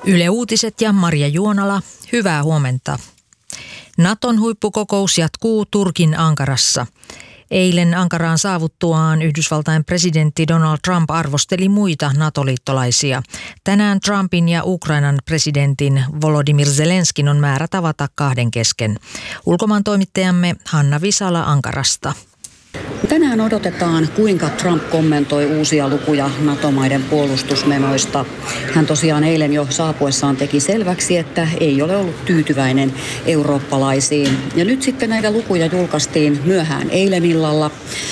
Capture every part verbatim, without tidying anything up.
Yle Uutiset ja Marja Juonala, hyvää huomenta. Naton huippukokous jatkuu Turkin Ankarassa. Eilen Ankaraan saavuttuaan Yhdysvaltain presidentti Donald Trump arvosteli muita NATO-liittolaisia. Tänään Trumpin ja Ukrainan presidentin Volodymyr Zelenskin on määrä tavata kahden kesken. Ulkomaan toimittajamme Hanna Visala Ankarasta. Tänään odotetaan, kuinka Trump kommentoi uusia lukuja NATO-maiden puolustusmenoista. Hän tosiaan eilen jo saapuessaan teki selväksi, että ei ole ollut tyytyväinen eurooppalaisiin. Ja nyt sitten näitä lukuja julkaistiin myöhään eilen illalla.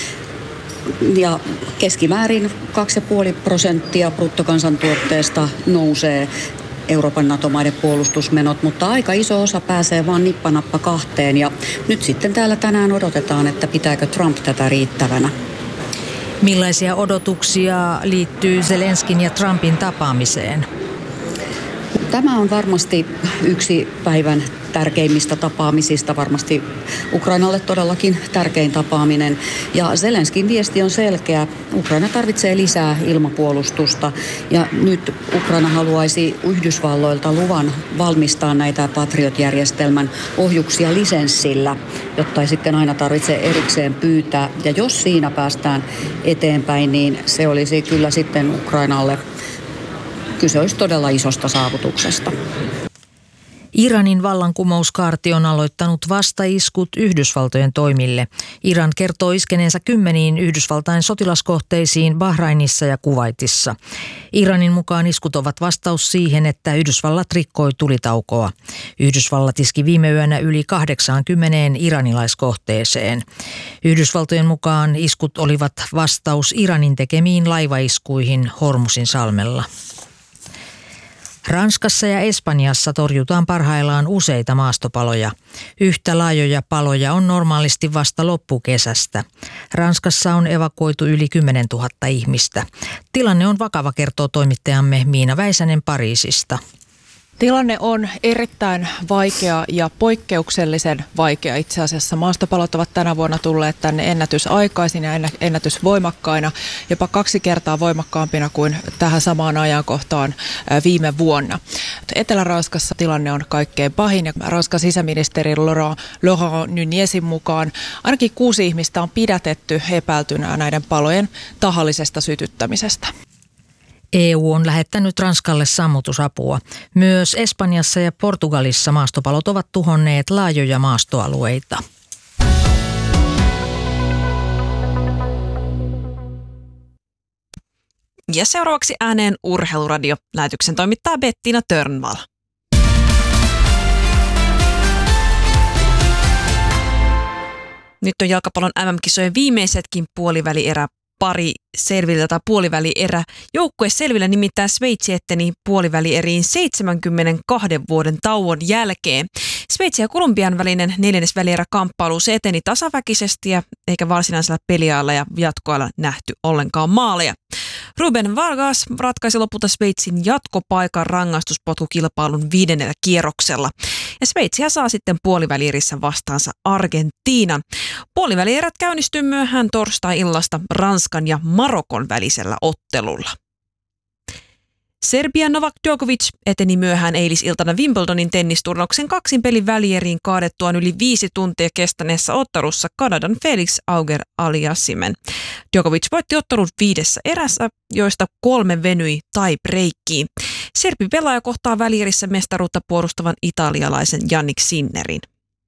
Ja keskimäärin kaksi pilkku viisi prosenttia bruttokansantuotteesta nousee Euroopan NATO-maiden puolustusmenot, mutta aika iso osa pääsee vaan nippanappa kahteen. Ja nyt sitten täällä tänään odotetaan, että pitääkö Trump tätä riittävänä. Millaisia odotuksia liittyy Zelenskin ja Trumpin tapaamiseen? Tämä on varmasti yksi päivän tärkeimmistä tapaamisista, varmasti Ukrainalle todellakin tärkein tapaaminen. Ja Zelenskin viesti on selkeä. Ukraina tarvitsee lisää ilmapuolustusta ja nyt Ukraina haluaisi Yhdysvalloilta luvan valmistaa näitä Patriot-järjestelmän ohjuksia lisenssillä, jotta ei sitten aina tarvitse erikseen pyytää. Ja jos siinä päästään eteenpäin, niin se olisi kyllä sitten Ukrainalle, kyse olisi todella isosta saavutuksesta. Iranin vallankumouskaarti on aloittanut vastaiskut Yhdysvaltojen toimille. Iran kertoo iskeneensä kymmeniin Yhdysvaltain sotilaskohteisiin Bahrainissa ja Kuwaitissa. Iranin mukaan iskut ovat vastaus siihen, että Yhdysvallat rikkoi tulitaukoa. Yhdysvallat iski viime yönä yli kahdeksaankymmeneen iranilaiskohteeseen. Yhdysvaltojen mukaan iskut olivat vastaus Iranin tekemiin laivaiskuihin Hormusin salmella. Ranskassa ja Espanjassa torjutaan parhaillaan useita maastopaloja. Yhtä laajoja paloja on normaalisti vasta loppukesästä. Ranskassa on evakuoitu yli kymmenen tuhatta ihmistä. Tilanne on vakava, kertoo toimittajamme Miina Väisänen Pariisista. Tilanne on erittäin vaikea ja poikkeuksellisen vaikea. Itse asiassa maastopalot ovat tänä vuonna tulleet tänne ennätysaikaisin ja ennätysvoimakkaina, jopa kaksi kertaa voimakkaampina kuin tähän samaan ajankohtaan viime vuonna. Etelä-Ranskassa tilanne on kaikkein pahin ja Ranskan sisäministeri Laurent, Laurent Nunezin mukaan ainakin kuusi ihmistä on pidätetty epäiltynä näiden palojen tahallisesta sytyttämisestä. E U on lähettänyt Ranskalle sammutusapua. Myös Espanjassa ja Portugalissa maastopalot ovat tuhonneet laajoja maastoalueita. Ja seuraavaksi ääneen Urheiluradio. Lähetyksen toimittaa Bettina Törnvall. Nyt on jalkapallon M M-kisojen viimeisetkin puolivälierä. Pari selviltä puolivälierä. Joukkue selvillä nimittäin Sveitsi etteni puolivälieriin seitsemänkymmentäkaksi vuoden tauon jälkeen. Sveitsi ja Kolumbian välinen neljännesvälierä kamppailu se eteni tasaväkisesti ja eikä varsinaisella peliajalla ja jatkoajalla nähty ollenkaan maaleja. Ruben Vargas ratkaisi lopulta Sveitsin jatkopaikan rangaistuspotkukilpailun viidennellä kierroksella. Ja Sveitsiä saa sitten puolivälierissä vastaansa Argentiinan. Puolivälierät käynnistyy myöhään torstai-illasta Ranskan ja Marokon välisellä ottelulla. Serbian Novak Djokovic eteni myöhään eilisiltana Wimbledonin tennisturnauksen kaksin pelin välieriin kaadettuaan yli viisi tuntia kestäneessä ottelussa Kanadan Felix Auger-Aliassimen. Djokovic voitti ottelun viidessä erässä, joista kolme venyi tie-breakkiin. Serbi pelaaja kohtaa välierissä mestaruutta puolustavan italialaisen Jannik Sinnerin.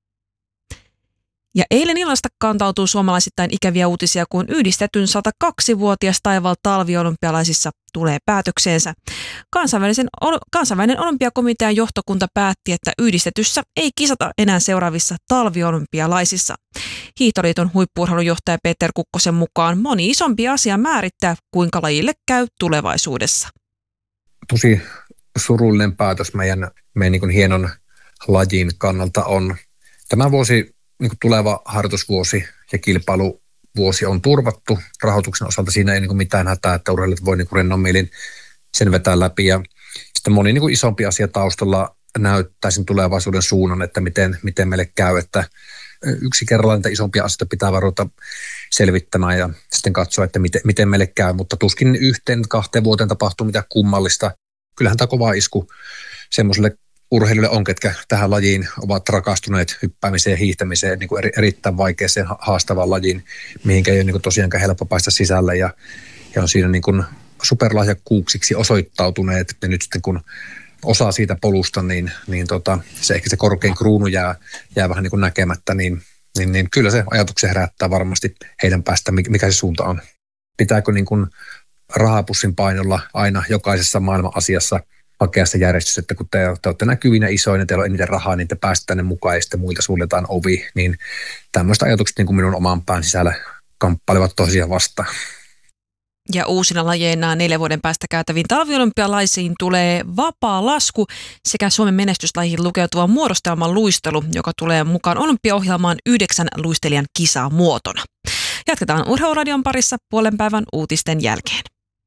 Ja eilen illasta kantautuu suomalaisittain ikäviä uutisia, kun yhdistetyn sata kaksi-vuotias taival talviolympialaisissa tulee päätökseensä. Kansainvälisen, kansainvälinen olympiakomitean johtokunta päätti, että yhdistetyssä ei kisata enää seuraavissa talviolympialaisissa. Hiihtoliiton huippu-urheilujohtaja Peter Kukkosen mukaan moni isompi asia määrittää, kuinka lajille käy tulevaisuudessa. Tosi surullinen päätös meidän, meidän niin kuin hienon lajin kannalta on. Tämä vuosi, niin kuin tuleva harjoitusvuosi ja kilpailuvuosi on turvattu rahoituksen osalta. Siinä ei niin kuin mitään hätää, että urheilijat voi niin kuin rennon mielin sen vetää läpi. Ja sitten moni niin kuin isompi asia taustalla näyttää sen tulevaisuuden suunnan, että miten, miten meille käy. Että yksi kerrallaan niitä isompia asioita pitää varoita selvittämään ja sitten katsoa, että miten, miten meille käy. Mutta tuskin yhteen kahteen vuoteen tapahtuu mitään kummallista. Kyllähän tämä kova isku semmoiselle urheilijoille on, ketkä tähän lajiin ovat rakastuneet hyppäämiseen ja hiihtämiseen niin kuin eri, erittäin vaikeaseen haastavaan lajiin, mihinkä ei ole niin kuin tosiaankaan helppo päästä sisälle ja, ja on siinä niin kuin superlahjakkuuksiksi osoittautuneet ja nyt sitten kun osaa siitä polusta, niin, niin tota, se ehkä se korkein kruunu jää, jää vähän niin kuin näkemättä, niin, niin, niin kyllä se ajatuksen herättää varmasti heidän päästä, mikä se suunta on. Pitääkö niin kuin rahapussin painolla aina jokaisessa maailman asiassa hakea se järjestys, että kun te, te olette näkyvinä isoina, teillä on eniten rahaa, niin te pääsette tänne mukaan ja sitten muilta suljetaan ovi, niin tämmöistä ajatukset niin kuin minun oman pään sisällä kamppailevat tosiaan vastaan. Ja uusina lajeina neljän vuoden päästä käytäviin talviolympialaisiin tulee vapaa lasku sekä Suomen menestyslajiin lukeutuva muodostelman luistelu, joka tulee mukaan olympiaohjelmaan yhdeksän luistelijan kisaa muotona. Jatketaan Urheiluradion parissa puolen päivän uutisten jälkeen.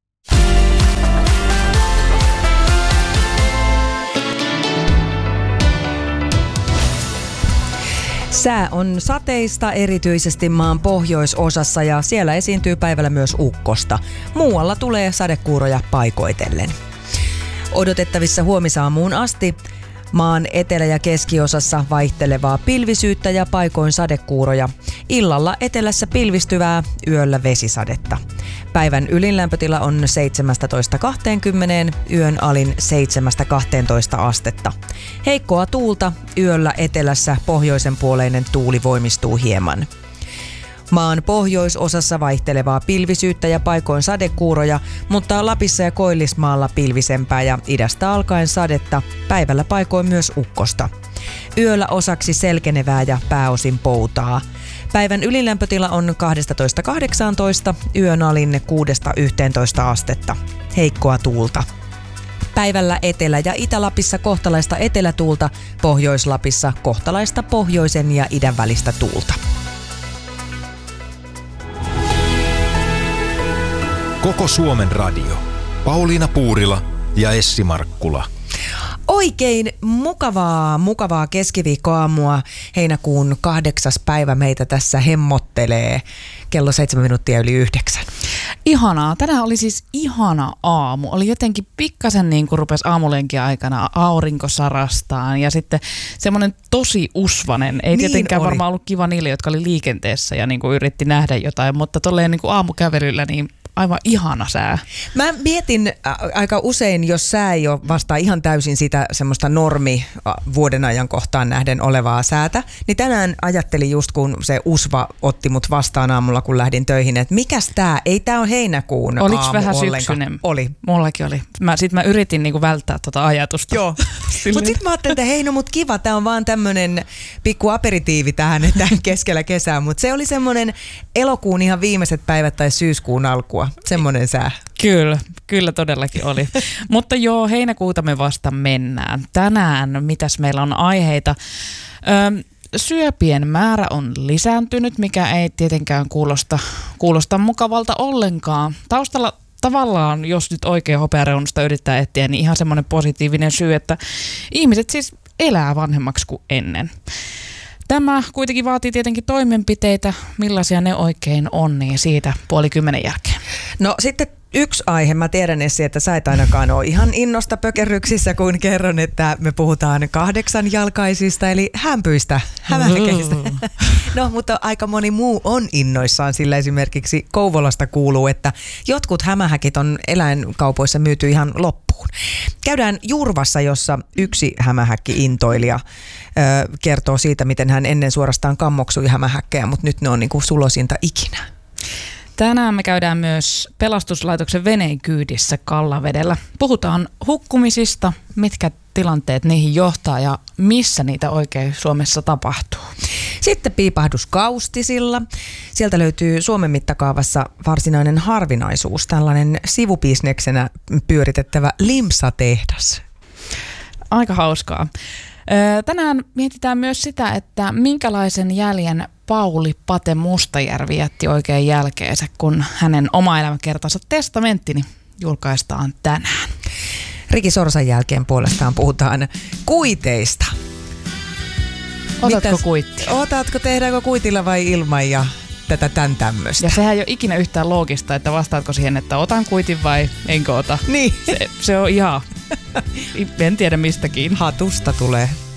Sää on sateista erityisesti maan pohjoisosassa ja siellä esiintyy päivällä myös ukkosta. Muualla tulee sadekuuroja paikoitellen. Odotettavissa huomisaamuun asti maan etelä- ja keskiosassa vaihtelevaa pilvisyyttä ja paikoin sadekuuroja. Illalla etelässä pilvistyvää, yöllä vesisadetta. Päivän ylin lämpötila on seitsemästätoista kaksikymmentä, yön alin seitsemästä kahteentoista astetta. Heikkoa tuulta, yöllä etelässä pohjoisen puoleinen tuuli voimistuu hieman. Maan pohjoisosassa vaihtelevaa pilvisyyttä ja paikoin sadekuuroja, mutta Lapissa ja Koillismaalla pilvisempää ja idästä alkaen sadetta, päivällä paikoin myös ukkosta. Yöllä osaksi selkenevää ja pääosin poutaa. Päivän ylilämpötila on kaksitoista kahdeksantoista, yön alin kuudesta yhteentoista astetta. Heikkoa tuulta. Päivällä Etelä- ja Itä-Lapissa kohtalaista etelätuulta, Pohjois-Lapissa kohtalaista pohjoisen ja idän välistä tuulta. Koko Suomen radio. Pauliina Puurila ja Essi Markkula. Oikein mukavaa, mukavaa keskiviikkoaamua. Heinäkuun kahdeksas päivä meitä tässä hemmottelee. Kello seitsemän minuuttia yli yhdeksän. Ihanaa. Tänään oli siis ihana aamu. Oli jotenkin pikkasen niin kuin rupesi aamulenkin aikana aurinko sarastaan ja sitten semmoinen tosi usvanen. Ei niin tietenkään oli. Varmaan ollut kiva niille, jotka oli liikenteessä ja niin kuin yritti nähdä jotain, mutta tolleen niin kuin aamukävelyllä niin aivan ihana sää. Mä mietin aika usein, jos sää ei ole vastaa ihan täysin sitä semmoista normi vuoden ajan kohtaan nähden olevaa säätä, niin tänään ajattelin just, kun se usva otti mut vastaan aamulla, kun lähdin töihin, että mikäs tää, ei tää ole heinäkuun aamu ollenkaan. Oliko vähän syksyinen? Oli. Mullakin oli. Mä, sit mä yritin niinku välttää tota ajatusta. Joo. Mut sit mä ajattelin, että hei no mut kiva, tää on vaan tämmönen pikku aperitiivi tähän, että keskellä kesää, mut se oli semmonen elokuun ihan viimeiset päivät tai syyskuun alkua. Semmoinen sää. Kyllä, kyllä todellakin oli. Mutta joo, heinäkuuta me vasta mennään. Tänään, mitäs meillä on aiheita? Öm, syöpien määrä on lisääntynyt, mikä ei tietenkään kuulosta, kuulosta mukavalta ollenkaan. Taustalla tavallaan, jos nyt oikein hopeareunusta yrittää etsiä, niin ihan semmoinen positiivinen syy, että ihmiset siis elää vanhemmaksi kuin ennen. Tämä kuitenkin vaatii tietenkin toimenpiteitä, millaisia ne oikein on, niin siitä puoli kymmenen jälkeen. No sitten yksi aihe, mä tiedän Essi, että sä et ainakaan ole ihan innosta pökerryksissä, kun kerron, että me puhutaan kahdeksanjalkaisista, eli hämpyistä, hämähäkeistä. Mm. No, mutta aika moni muu on innoissaan, sillä esimerkiksi Kouvolasta kuuluu, että jotkut hämähäkit on eläinkaupoissa myyty ihan loppuun. Käydään Jurvassa, jossa yksi hämähäkki-intoilija ö, kertoo siitä, miten hän ennen suorastaan kammoksui hämähäkkejä, mutta nyt ne on niin kuin sulosinta ikinä. Tänään me käydään myös pelastuslaitoksen veneen kyydissä Kallavedellä. Puhutaan hukkumisista, mitkä tilanteet niihin johtaa ja missä niitä oikein Suomessa tapahtuu. Sitten piipahdus Kaustisilla. Sieltä löytyy Suomen mittakaavassa varsinainen harvinaisuus, tällainen sivubisneksenä pyöritettävä limsatehdas. Aika hauskaa. Tänään mietitään myös sitä, että minkälaisen jäljen Pauli Pate Mustajärvi jätti oikein jälkeensä, kun hänen oma elämäkertansa testamenttini julkaistaan tänään. Riki Sorsan jälkeen puolestaan puhutaan kuiteista. Otatko Mitäs, kuittia? Otatko, tehdäänkö kuitilla vai ilman ja tätä tän tämmöistä? Ja sehän ei ole ikinä yhtään loogista, että vastaatko siihen, että otan kuitin vai enkö ota. Niin. Se, se on ihan En tiedä mistäkin. Hatusta tulee.